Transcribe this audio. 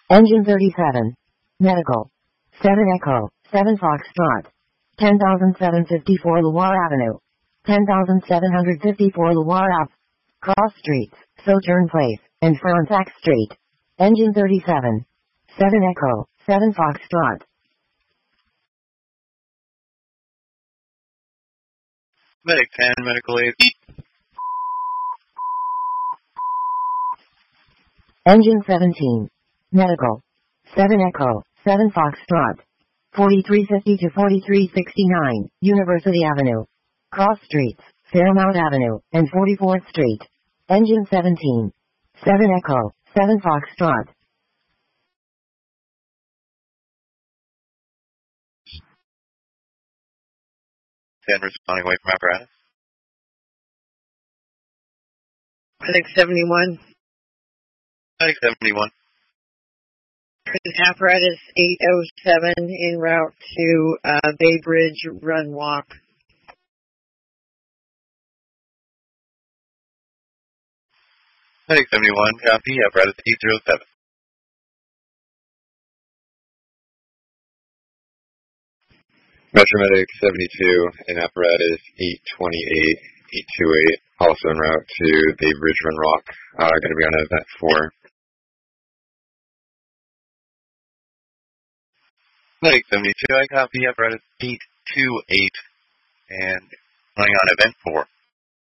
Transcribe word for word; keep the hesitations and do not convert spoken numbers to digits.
Engine thirty-seven. Medical. seven Echo, seven Foxtrot. ten thousand seven hundred fifty-four Loire Avenue. ten thousand seven hundred fifty-four Loire Ave. Cross Streets, Sojourn Place, and Frontenac Street. Engine thirty-seven. seven Echo, seven Foxtrot. Medic ten, medical aid. Engine seventeen. Medical. seven Echo, seven Foxtrot. forty-three fifty to forty-three sixty-nine, University Avenue. Cross Streets, Fairmount Avenue, and forty-fourth Street. Engine seventeen. seven Echo, seven Foxtrot. ten responding away from apparatus. Medic seventy-one. Medic seventy-one. Apparatus eight oh seven en route to uh, Bay Bridge Run Walk. Medic seventy-one, copy, apparatus eight oh seven. Metro Medic seventy-two and apparatus eight twenty-eight, eight twenty-eight, also en route to Bay Bridge Run Rock, uh, going to be on event four. Medic seventy-two, I copy, apparatus eight two eight, and running on event four.